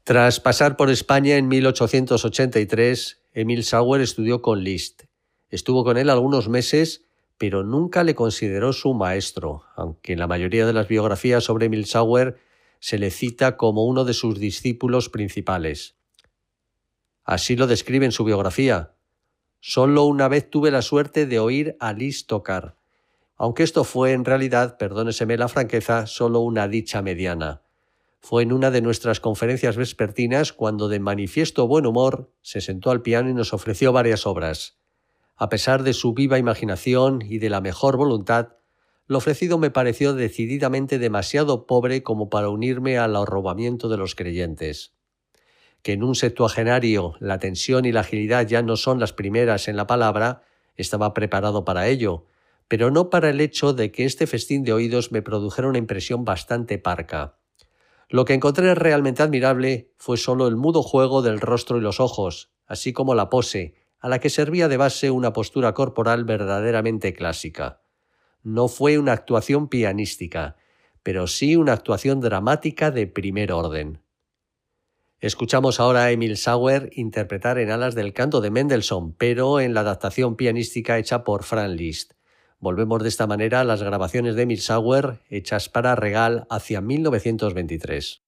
Tras pasar por España en 1883, Emil Sauer estudió con Liszt. Estuvo con él algunos meses, pero nunca le consideró su maestro, aunque en la mayoría de las biografías sobre Emil Sauer se le cita como uno de sus discípulos principales. Así lo describe en su biografía. Solo una vez tuve la suerte de oír a Liszt tocar, aunque esto fue en realidad, perdóneseme la franqueza, solo una dicha mediana. Fue en una de nuestras conferencias vespertinas cuando, de manifiesto buen humor, se sentó al piano y nos ofreció varias obras. A pesar de su viva imaginación y de la mejor voluntad, lo ofrecido me pareció decididamente demasiado pobre como para unirme al arrobamiento de los creyentes. Que en un septuagenario la tensión y la agilidad ya no son las primeras en la palabra, estaba preparado para ello, pero no para el hecho de que este festín de oídos me produjera una impresión bastante parca. Lo que encontré realmente admirable fue solo el mudo juego del rostro y los ojos, así como la pose, a la que servía de base una postura corporal verdaderamente clásica. No fue una actuación pianística, pero sí una actuación dramática de primer orden. Escuchamos ahora a Emil Sauer interpretar en Alas del canto de Mendelssohn, pero en la adaptación pianística hecha por Franz Liszt. Volvemos de esta manera a las grabaciones de Emil Sauer hechas para Regal hacia 1923.